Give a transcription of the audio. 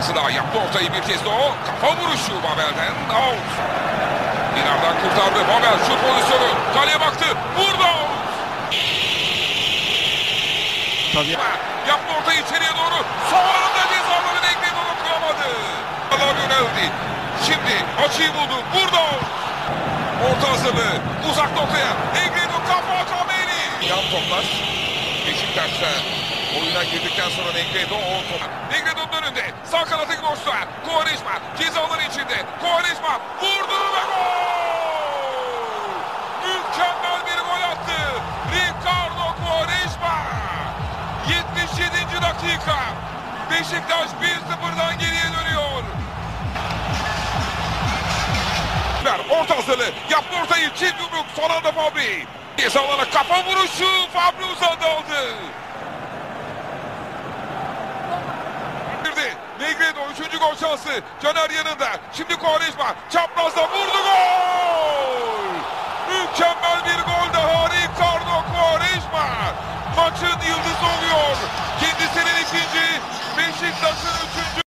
şansı daha yaptı ortayı bir kez de o. Kafa vuruşu Babel'den out. Binar'dan kurtardı Babel şut pozisyonu. Kaleye baktı. Burada out. Tabii. Yaptı ortayı içeriye doğru. Son anda cezaları Negredo'nu kıramadı. Yöneldi. Şimdi açıyı buldu. Burada out. Orta hazırlığı. Uzak noktaya. Negredo kafa Kameli. Yan toplar. Beşiktaş'ta oyuna girdikten sonra Negredo Negredo'nun önünde. Sağ kanattaki boşluğa. Quaresma cezaların içinde. Quaresma vurdu ve gol! Mükemmel bir gol attı. Ricardo Quaresma. 77. dakika. Beşiktaş 1-0'dan geriye dönüyor. Orta hazırlığı. Yaptı ortayı. Çift yumruk. Son anda Fabri. Cezalara kafa vuruşu. Fabri uzandı aldı. Negredo 3. gol şansı. Caner yanında. Şimdi Quaresma çaprazda vurdu gol. Mükemmel bir gol daha Ricardo Quaresma. Maçın yıldızı oluyor. Kendisinin ikinci, Beşiktaş'ın 3.